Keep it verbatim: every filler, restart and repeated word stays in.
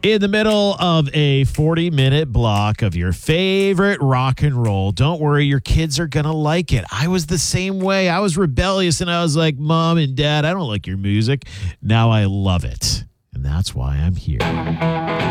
In the middle of a forty-minute block of your favorite rock and roll, don't worry, your kids are going to like it. I was the same way. I was rebellious, and I was like, Mom and Dad, I don't like your music. Now I love it, and that's why I'm here.